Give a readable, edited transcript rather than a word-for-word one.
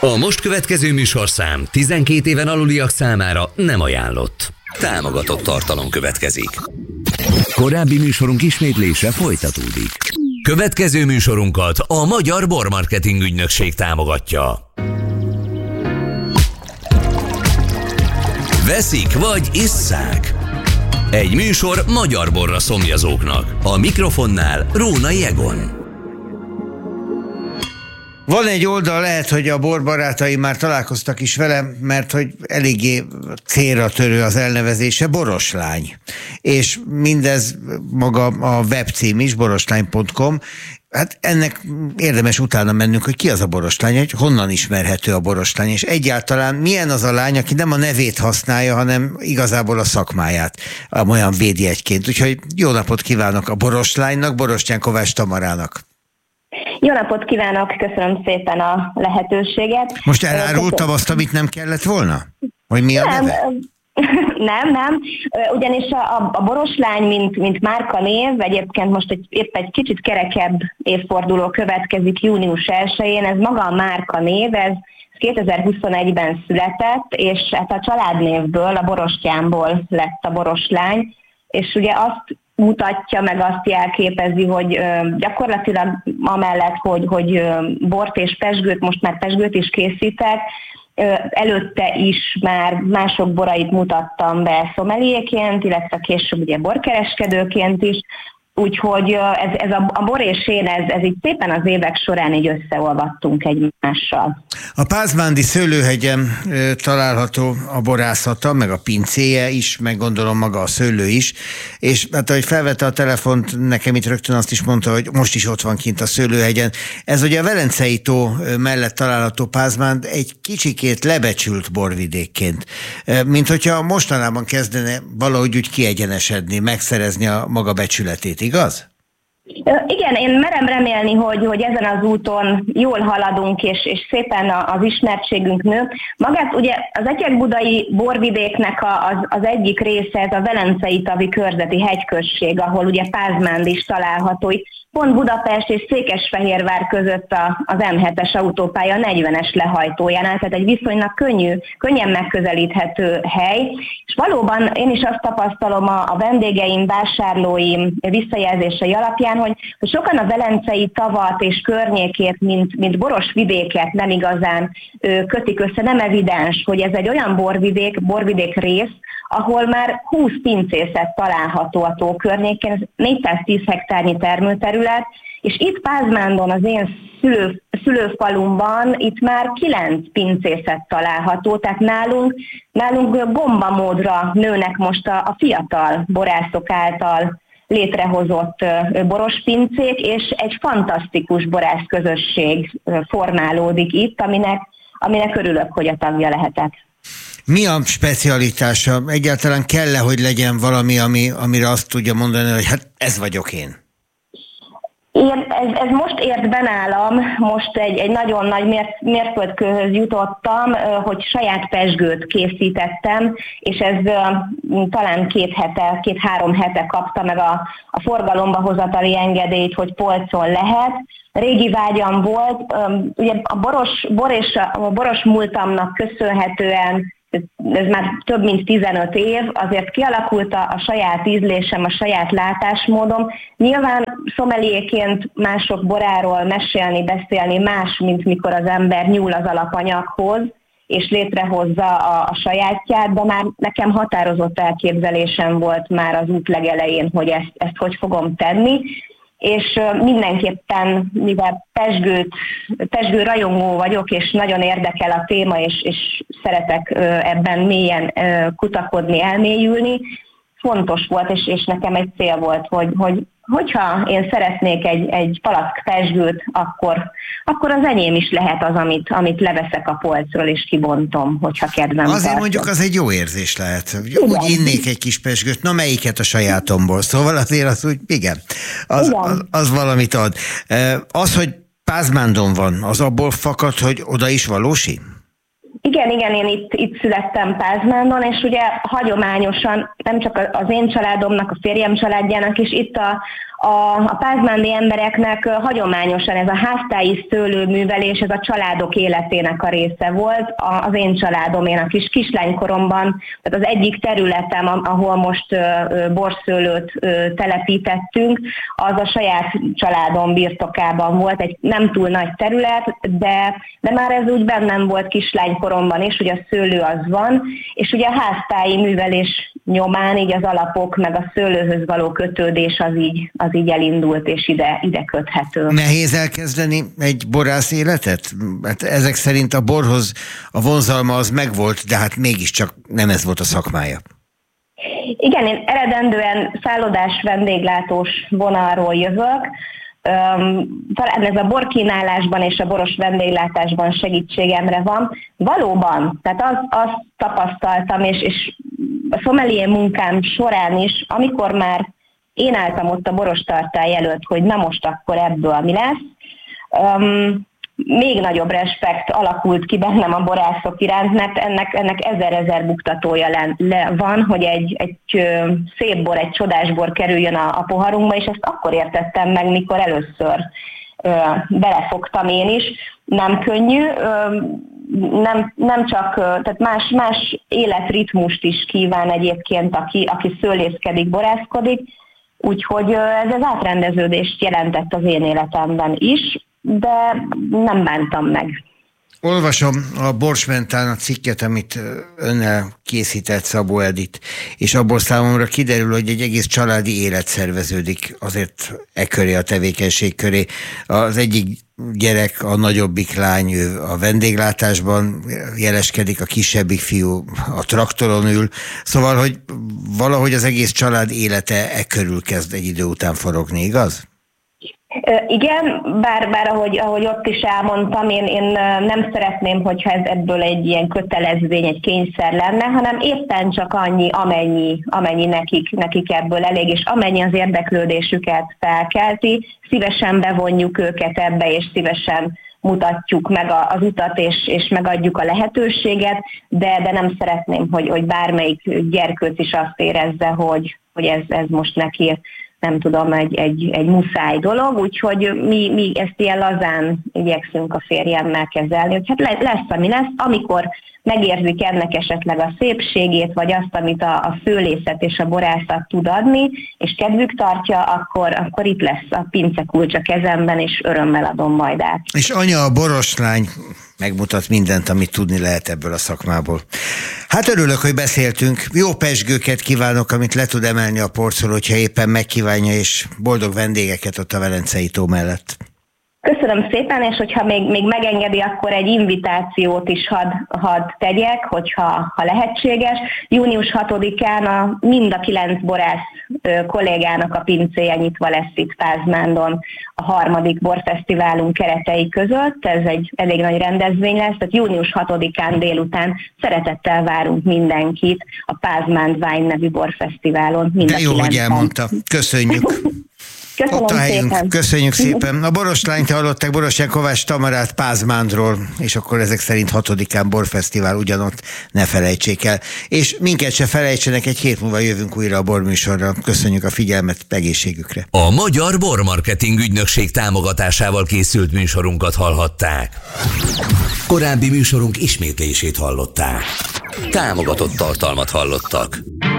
A most következő műsorszám 12 éven aluliak számára nem ajánlott. Támogatott tartalom következik. Korábbi műsorunk ismétlése folytatódik. Következő műsorunkat a Magyar Bormarketing Ügynökség támogatja. Veszik vagy isszák? Egy műsor magyar borra szomjazóknak. A mikrofonnál Rónai Egon. Van egy oldal, lehet, hogy a borbarátai már találkoztak is vele, mert hogy eléggé célra törő az elnevezése, Boroslány. És mindez maga a webcím is, boroslány.com. Hát ennek érdemes utána mennünk, hogy ki az a Boroslány, hogy honnan ismerhető a Boroslány, és egyáltalán milyen az a lány, aki nem a nevét használja, hanem igazából a szakmáját, olyan védjegyként. Úgyhogy jó napot kívánok a Boroslánynak, Borostyán Kovács Tamarának. Jó napot kívánok, köszönöm szépen a lehetőséget. Most elárultam azt, amit nem kellett volna? Hogy mi a neve? Nem. Ugyanis a Boroslány, mint márkanév, egyébként most épp egy kicsit kerekebb évforduló következik június 1-én, ez maga a márkanév, ez 2021-ben született, és hát a családnévből, a Borostyánból lett a Boroslány, és ugye azt mutatja, meg azt jelképezi, hogy gyakorlatilag amellett, hogy bort és pezsgőt, most már pezsgőt is készítek, előtte is már mások borait mutattam be szomeliéként, illetve később ugye borkereskedőként is, úgyhogy ez a bor és én, ez így szépen az évek során így összeolvadtunk egymással. A Pázmándi szőlőhegyen található a borászata, meg a pincéje is, meg gondolom maga a szőlő is, és hát ahogy felvette a telefont, nekem itt rögtön azt is mondta, hogy most is ott van kint a szőlőhegyen. Ez ugye a Velencei tó mellett található Pázmánd egy kicsikét lebecsült borvidékként, mint hogyha mostanában kezdene valahogy úgy kiegyenesedni, megszerezni a maga becsületét, igaz? Igen, én merem remélni, hogy ezen az úton jól haladunk, és szépen az ismertségünk nő. Magát ugye az Etyek-budai borvidéknek az egyik része, ez a Velencei-tavi körzeti hegyközség, ahol ugye Pázmánd is található. Pont Budapest és Székesfehérvár között az M7-es autópálya 40-es lehajtójánál, tehát egy viszonylag könnyen megközelíthető hely. És valóban én is azt tapasztalom a vendégeim, vásárlóim visszajelzései alapján, hogy sokan a Velencei tavat és környékét, mint boros vidéket nem igazán kötik össze, nem evidens, hogy ez egy olyan borvidék rész, ahol már 20 pincészet található a tó környékén, ez 410 hektárnyi termőterület, és itt Pázmándon, az én szülőfalumban itt már 9 pincészet található, tehát nálunk gombamódra nőnek most a fiatal borászok által létrehozott boros pincék, és egy fantasztikus borász közösség formálódik itt, aminek örülök, hogy a tagja lehetek. Mi a specialitása? Egyáltalán kell-e, hogy legyen valami, amire azt tudja mondani, hogy hát ez vagyok én? Ez most ért be nálam, most egy nagyon nagy mérföldkőhöz jutottam, hogy saját pezsgőt készítettem, és ez talán 2-3 hete kapta meg a forgalomba hozatali engedélyt, hogy polcon lehet. Régi vágyam volt, ugye a boros múltamnak köszönhetően, ez már több mint 15 év, azért kialakult a saját ízlésem, a saját látásmódom. Nyilván szomeliéként mások boráról mesélni, beszélni más, mint mikor az ember nyúl az alapanyaghoz, és létrehozza a sajátját, de már nekem határozott elképzelésem volt már az út legelején, hogy ezt hogy fogom tenni. És mindenképpen, mivel pezsgő rajongó vagyok, és nagyon érdekel a téma, és szeretek ebben mélyen kutakodni, elmélyülni, fontos volt, és nekem egy cél volt, hogyha én szeretnék egy palack pezsgőt, akkor az enyém is lehet az, amit leveszek a polcról, és kibontom, hogyha kedvem Azért tartom. mondjuk az egy jó érzés lehet. Úgy innék egy kis pezsgőt, na melyiket a sajátomból. Szóval azért az úgy, igen, az valamit ad. Az, hogy Pázmándon van, az abból fakad, hogy oda is valósi? Igen, én itt születtem Pázmándon, és ugye hagyományosan nem csak az én családomnak, a férjem családjának is itt A pázmándi embereknek hagyományosan ez a háztáji szőlőművelés, ez a családok életének a része volt. Az én családom, én a kislánykoromban, tehát az egyik területem, ahol most borszőlőt telepítettünk, az a saját családom birtokában volt, egy nem túl nagy terület, de már ez úgy bennem volt kislánykoromban is, hogy a szőlő az van, és ugye a háztáji művelés nyomán így az alapok meg a szőlőhöz való kötődés az így elindult, és ide köthető. Nehéz elkezdeni egy borász életet? Hát ezek szerint a borhoz a vonzalma az megvolt, de hát mégiscsak nem ez volt a szakmája. Igen, én eredendően szállodás vendéglátós vonalról jövök. Talán ez a borkínálásban és a boros vendéglátásban segítségemre van. Valóban, tehát azt tapasztaltam, és a sommelier munkám során is, amikor már én álltam ott a boros tartály előtt, hogy na most akkor ebből mi lesz, még nagyobb respekt alakult ki bennem a borászok iránt, mert ennek ezer buktatója van, hogy egy szép bor, egy csodás bor kerüljön a poharunkba, és ezt akkor értettem meg, mikor először belefogtam én is. Nem könnyű, nem csak, tehát más életritmust is kíván egyébként, aki szőlészkedik, borászkodik, úgyhogy ez az átrendeződést jelentett az én életemben is, de nem bántam meg. Olvasom a Borsmentán a cikket, amit önnel készített, Szabó Edit, és abból számomra kiderül, hogy egy egész családi élet szerveződik azért köré, a tevékenység köré. Az egyik gyerek, a nagyobbik lány, ő a vendéglátásban jeleskedik, a kisebbik fiú a traktoron ül, szóval, hogy valahogy az egész család élete körül kezd egy idő után forogni, igaz? Igen, bár ahogy ott is elmondtam, én nem szeretném, hogyha ez ebből egy ilyen kötelezvény, egy kényszer lenne, hanem éppen csak annyi, amennyi nekik ebből elég, és amennyi az érdeklődésüket felkelti, szívesen bevonjuk őket ebbe, és szívesen mutatjuk meg az utat, és megadjuk a lehetőséget, de nem szeretném, hogy bármelyik gyerkőc is azt érezze, hogy ez most neki, nem tudom, egy muszáj dolog, úgyhogy mi ezt ilyen lazán igyekszünk a férjemmel kezelni, hogy hát lesz, ami lesz, amikor megérzik ennek esetleg a szépségét, vagy azt, amit a szőlészet és a borászat tud adni, és kedvük tartja, akkor itt lesz a pincekulcs a kezemben, és örömmel adom majd át. És anya, a boroslány megmutat mindent, amit tudni lehet ebből a szakmából. Hát örülök, hogy beszéltünk. Jó pezsgőket kívánok, amit le tud emelni a porcról, hogyha éppen megkívánja, és boldog vendégeket ott a Velencei tó mellett. Köszönöm szépen, és hogyha még megengedi, akkor egy invitációt is hadd tegyek, hogyha lehetséges. Június 6-án mind a 9 borász kollégának a pincéje nyitva lesz itt Pázmándon a 3. borfesztiválunk keretei között. Ez egy elég nagy rendezvény lesz, tehát június 6-án délután szeretettel várunk mindenkit a Pázmánd Wine nevű borfesztiválon. De jó, hogy elmondta. Köszönjük. Ott a helyünk. Szépen. Köszönjük szépen. A boroslányt hallották, Borosján Kovács Tamarát Pázmándról, és akkor ezek szerint 6-án borfesztivál ugyanott, ne felejtsék el. És minket se felejtsenek, egy hét múlva jövünk újra a borműsorra. Köszönjük a figyelmet, egészségükre. A Magyar Bormarketing Ügynökség támogatásával készült műsorunkat hallhatták. Korábbi műsorunk ismétlését hallották. Támogatott tartalmat hallottak.